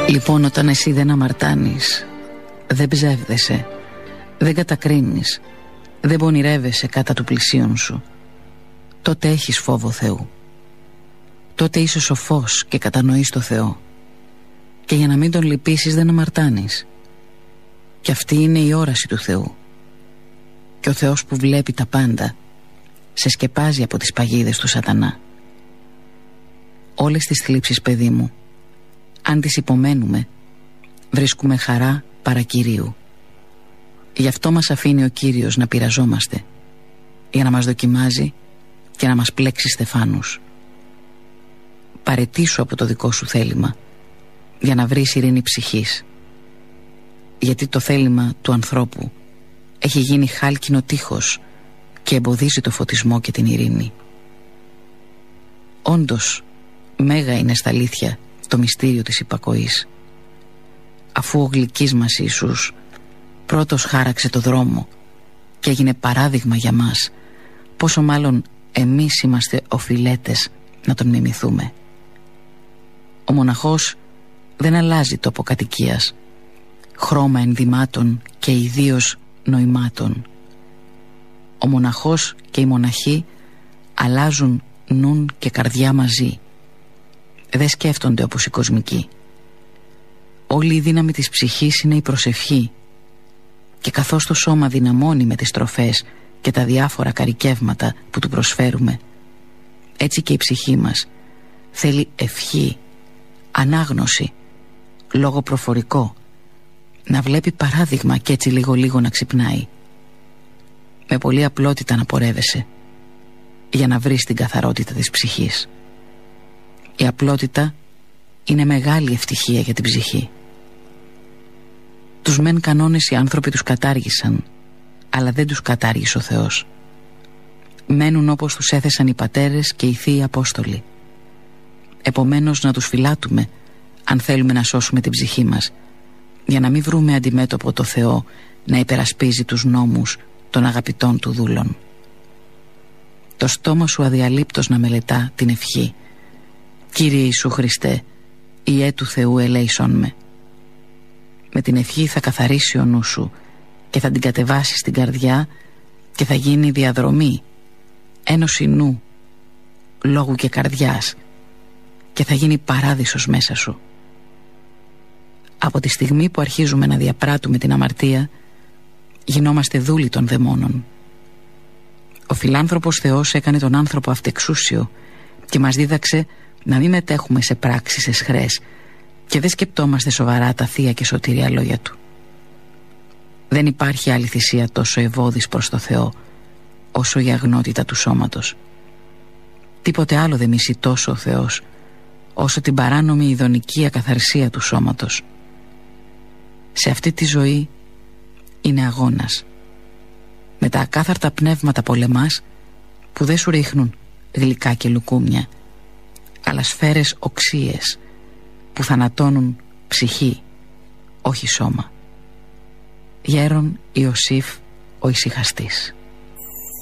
Λοιπόν, όταν εσύ δεν αμαρτάνεις, δεν ψεύδεσαι, δεν κατακρίνεις, δεν πονηρεύεσαι κατά του πλησίον σου, τότε έχεις φόβο Θεού. Τότε είσαι σοφός και κατανοείς το Θεό. Και για να μην τον λυπήσεις δεν αμαρτάνεις. Και αυτή είναι η όραση του Θεού. Και ο Θεός που βλέπει τα πάντα σε σκεπάζει από τις παγίδες του σατανά. Όλες τις θλίψεις, παιδί μου, αν τις υπομένουμε, βρίσκουμε χαρά παρά Κυρίου. Γι' αυτό μας αφήνει ο Κύριος να πειραζόμαστε, για να μας δοκιμάζει και να μας πλέξει στεφάνους. Παραιτήσου από το δικό σου θέλημα, για να βρεις ειρήνη ψυχής. Γιατί το θέλημα του ανθρώπου έχει γίνει χάλκινο τείχος και εμποδίζει το φωτισμό και την ειρήνη. Όντως, μέγα είναι στα αλήθεια το μυστήριο της υπακοής. Αφού ο γλυκής μας Ιησούς πρώτος χάραξε το δρόμο και έγινε παράδειγμα για μας, πόσο μάλλον εμείς είμαστε οφειλέτες να τον μιμηθούμε. Ο μοναχός δεν αλλάζει τόπο κατοικίας, χρώμα ενδυμάτων και ιδίως νοημάτων. Ο μοναχός και η μοναχή αλλάζουν νουν και καρδιά μαζί. Δεν σκέφτονται όπως οι κοσμικοί. Όλη η δύναμη της ψυχής είναι η προσευχή, και καθώς το σώμα δυναμώνει με τις τροφές και τα διάφορα καρικεύματα που του προσφέρουμε, έτσι και η ψυχή μας θέλει ευχή, ανάγνωση, λόγο προφορικό, να βλέπει παράδειγμα και έτσι λίγο να ξυπνάει. Με πολλή απλότητα να πορεύεσαι, για να βρεις την καθαρότητα της ψυχής. Η απλότητα είναι μεγάλη ευτυχία για την ψυχή. Τους μεν κανόνες οι άνθρωποι τους κατάργησαν, αλλά δεν τους κατάργησε ο Θεός. Μένουν όπως τους έθεσαν οι πατέρες και οι θείοι Απόστολοι. Επομένως να τους φυλάτουμε, αν θέλουμε να σώσουμε την ψυχή μας, για να μην βρούμε αντιμέτωπο το Θεό να υπερασπίζει τους νόμους των αγαπητών του δούλων. Το στόμα σου αδιαλείπτως να μελετά την ευχή: Κύριε Ιησού Χριστέ, Ιε του Θεού ελέησον με. Με την ευχή θα καθαρίσει ο νου σου και θα την κατεβάσει στην καρδιά και θα γίνει διαδρομή, ένωση νου, λόγου και καρδιάς, και θα γίνει παράδεισος μέσα σου. Από τη στιγμή που αρχίζουμε να διαπράττουμε την αμαρτία, γινόμαστε δούλοι των δαιμόνων. Ο φιλάνθρωπος Θεός έκανε τον άνθρωπο αυτεξούσιο και μας δίδαξε να μην μετέχουμε σε πράξεις εσχρές και δεν σκεπτόμαστε σοβαρά τα θεία και σωτήρια λόγια του. Δεν υπάρχει άλλη θυσία τόσο ευώδης προς το Θεό όσο η αγνότητα του σώματος. Τίποτε άλλο δεν μισεί τόσο ο Θεός όσο την παράνομη ειδονική ακαθαρσία του σώματος. Σε αυτή τη ζωή είναι αγώνας. Με τα ακάθαρτα πνεύματα πολεμάς, που δεν σου ρίχνουν γλυκά και λουκούμια, αλλά σφαίρες οξείες που θανατώνουν ψυχή, όχι σώμα. Γέρον Ιωσήφ ο Ησυχαστής.